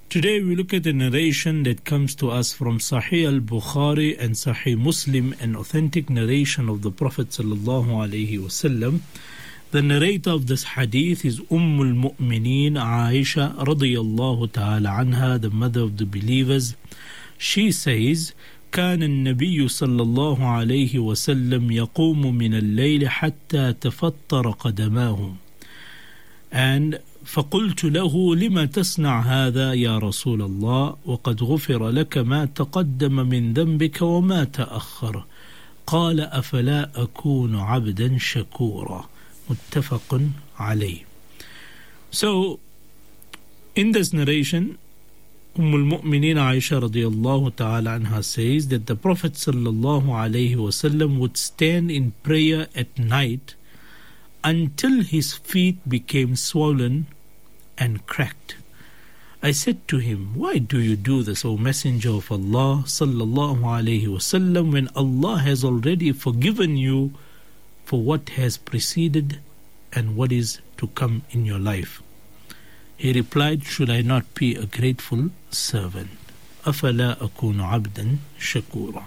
Today we look at a narration that comes to us from Sahih al-Bukhari and Sahih Muslim, an authentic narration of the Prophet sallallahu alaihi wasallam. The narrator of this hadith is al-Mu'mineen Aisha radiyallahu ta'ala anha, the mother of the believers. She says, كان النبي صلى الله عليه وسلم يقوم من الليل حتى تفطر قدماه. And فقلت له لما تصنع هذا يا رسول الله وقد غفر لك ما تقدم من ذنبك وما تأخر. قال أفلا أكون عبدا شكورا. متفق عليه. So in this narration, al-Mu'mineen Aisha radiyallahu ta'ala anha says that the Prophet sallallahu alayhi wasallam would stand in prayer at night until his feet became swollen and cracked. I said to him, why do you do this, O Messenger of Allah sallallahu alayhi wasallam, when Allah has already forgiven you for what has preceded and what is to come in your life? He replied, should I not be a grateful servant? أَفَلَا أَكُونُ عَبْدًا شَكُورًا.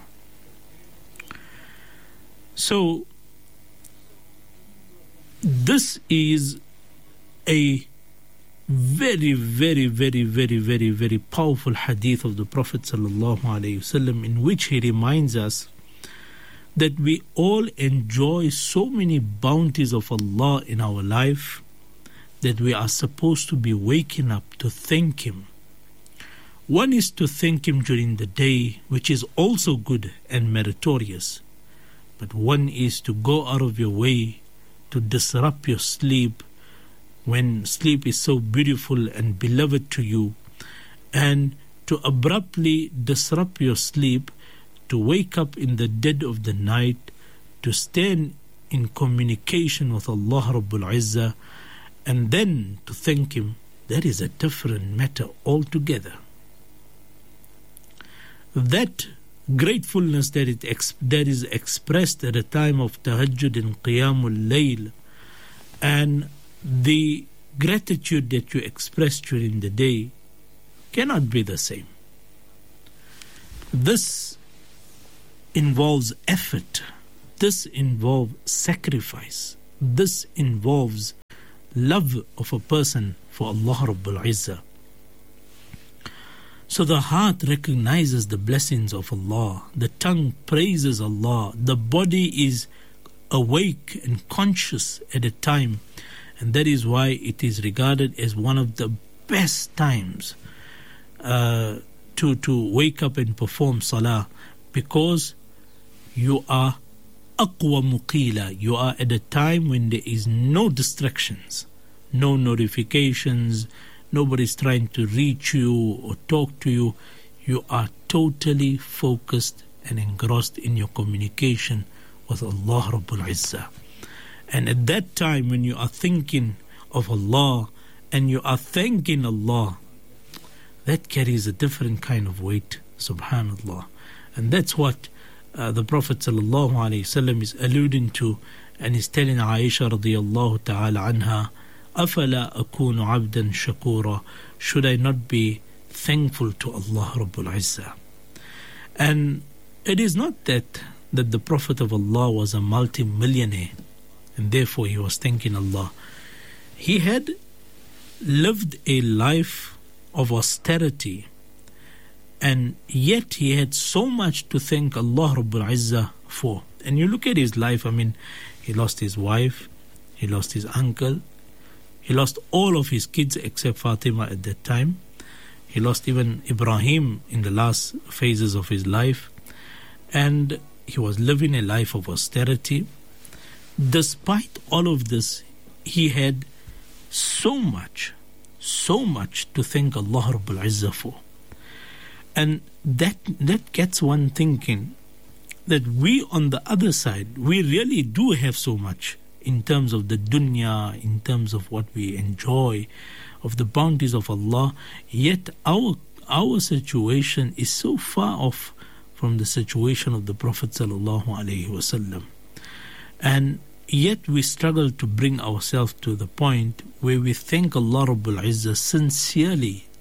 So, this is a very, very, very, very, very, very powerful hadith of the Prophet sallallahu alaihi wasallam, in which he reminds us that we all enjoy so many bounties of Allah in our life that we are supposed to be waking up to thank Him. One is to thank Him during the day, which is also good and meritorious. But one is to go out of your way to disrupt your sleep when sleep is so beautiful and beloved to you, and to abruptly disrupt your sleep, to wake up in the dead of the night, to stand in communication with Allah Rabbul Izzah, and then to thank Him. That is a different matter altogether. That gratefulness that is expressed at a time of tahajjud and qiyamul layl, and the gratitude that you express during the day cannot be the same. This involves effort. This involves sacrifice. This involves love of a person for Allah Rabbul Izzah. So the heart recognizes the blessings of Allah, the tongue praises Allah, the body is awake and conscious at a time, and that is why it is regarded as one of the best times to wake up and perform salah, because you are aqwa muqila, you are at a time when there is no distractions, no notifications, nobody's trying to reach you or talk to you. You are totally focused and engrossed in your communication with Allah Rabbul Izzah. And at that time, when you are thinking of Allah and you are thanking Allah, that carries a different kind of weight, subhanallah. And that's what the Prophet sallallahu alaihi wasallam is alluding to, and is telling Aisha radiyallahu ta'ala anha, أَفَلَا أَكُونُ عَبْدًا شَكُورًا. Should I not be thankful to Allah Rabbul Izzah? And it is not that the Prophet of Allah was a multi-millionaire and therefore he was thanking Allah. He had lived a life of austerity, and yet he had so much to thank Allah Rabbul Izzah for. And you look at his life, I mean, he lost his wife, he lost his uncle, he lost all of his kids except Fatima at that time. He lost even Ibrahim in the last phases of his life. And he was living a life of austerity. Despite all of this, he had so much to thank Allah Rabbul Izzah for. And that gets one thinking that we on the other side, we really do have so much in terms of the dunya, in terms of what we enjoy, of the bounties of Allah, yet our situation is so far off from the situation of the Prophet sallallahu alaihi wasallam. And yet we struggle to bring ourselves to the point where we thank Allah Rabbul Izzah sincerely,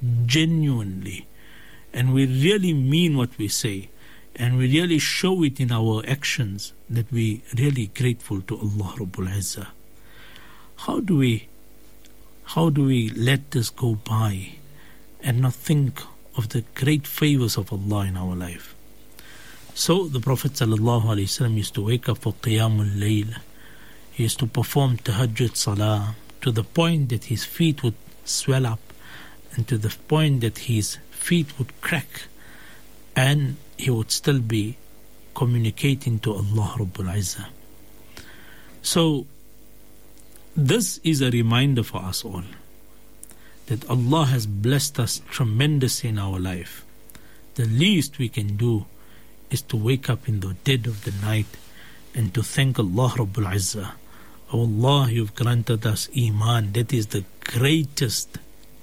genuinely, and we really mean what we say, and we really show it in our actions, that we really grateful to Allah Rabbul Izzah. How do we let this go by and not think of the great favors of Allah in our life? So the Prophet ﷺ used to wake up for Qiyamul Layl. He used to perform Tahajjud Salah to the point that his feet would swell up, and to the point that his feet would crack, and he would still be communicating to Allah Rabbul Izzah. So this is a reminder for us all that Allah has blessed us tremendously in our life. The least we can do is to wake up in the dead of the night and to thank Allah Rabbul Izzah. Oh Allah, you've granted us Iman. That is the greatest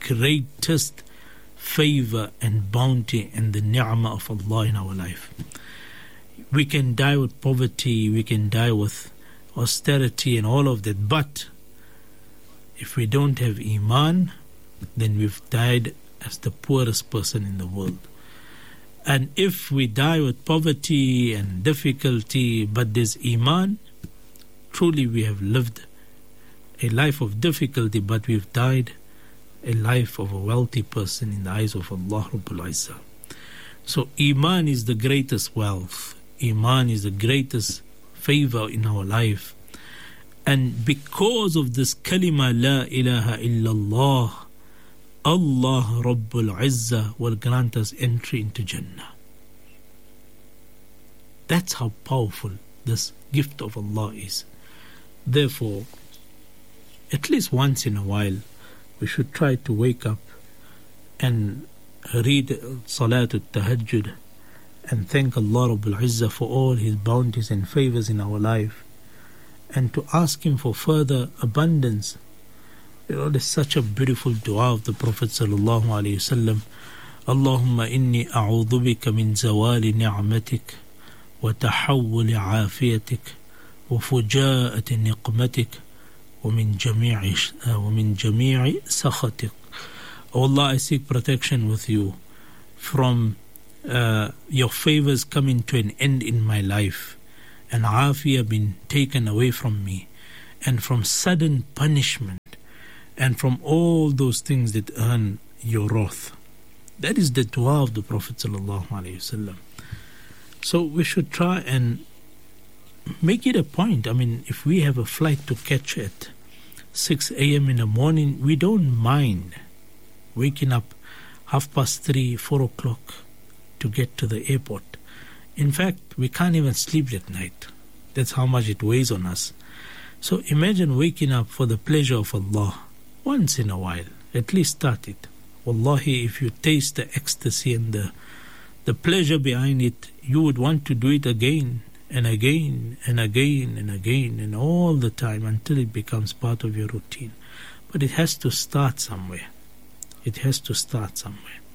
favor and bounty and the ni'mah of Allah in our life. We can die with poverty, we can die with austerity and all of that, but if we don't have Iman, then we've died as the poorest person in the world. And if we die with poverty and difficulty, but there's Iman, truly we have lived a life of difficulty, but we've died a life of a wealthy person in the eyes of Allah Rabbul Izzah. So Iman is the greatest wealth. Iman is the greatest favor in our life. And because of this kalima La ilaha illallah, Allah Rabbul Izzah will grant us entry into Jannah. That's how powerful this gift of Allah is. Therefore, at least once in a while, we should try to wake up and read Salatul Tahajjud and thank Allah Rabbul Izzah for all His bounties and favors in our life, and to ask Him for further abundance. You know, there's such a beautiful dua of the Prophet sallallahu alaihi wasallam. Allahumma inni a'udhu bika min zawali ni'matik wa tahawwuli afiyatik wa fujaati niqmatik wa min jami'i sakhatik. O Allah, I seek protection with you from your favors coming to an end in my life, and afiyah being taken away from me, and from sudden punishment, and from all those things that earn your wrath. That is the dua of the Prophet ﷺ. So we should try and make it a point. I mean, if we have a flight to catch at 6 a.m. in the morning, we don't mind waking up 3:30, 4 o'clock to get to the airport. In fact, we can't even sleep at night. That's how much it weighs on us. So imagine waking up for the pleasure of Allah once in a while. At least start it. Wallahi, if you taste the ecstasy and the pleasure behind it, you would want to do it again and again and again and again and all the time until it becomes part of your routine. But it has to start somewhere. It has to start somewhere.